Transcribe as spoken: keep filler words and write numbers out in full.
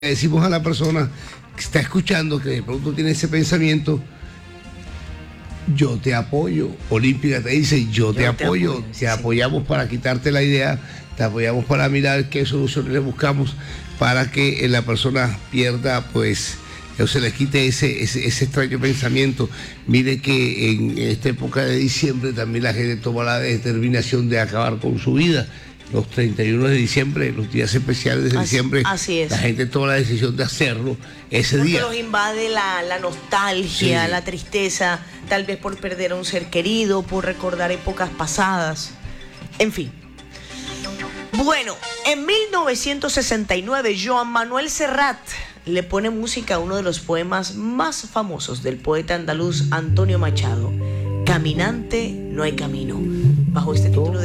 decimos a la persona que está escuchando, que de pronto tiene ese pensamiento, yo te apoyo. Olímpica te dice, yo, yo te, te apoyo, apoyo, te sí, apoyamos sí. para quitarte la idea, te apoyamos para mirar qué soluciones le buscamos para que la persona pierda, pues, o se les quite ese, ese, ese extraño pensamiento. Mire que en esta época de diciembre también la gente toma la determinación de acabar con su vida. Los treinta y uno de diciembre, los días especiales de así, diciembre, así es. La gente toma la decisión de hacerlo ese Porque día. Los invade la, la nostalgia, sí. la tristeza, tal vez por perder a un ser querido, por recordar épocas pasadas, en fin. Bueno, en mil novecientos sesenta y nueve, Joan Manuel Serrat le pone música a uno de los poemas más famosos del poeta andaluz Antonio Machado, Caminante no hay camino, bajo este título de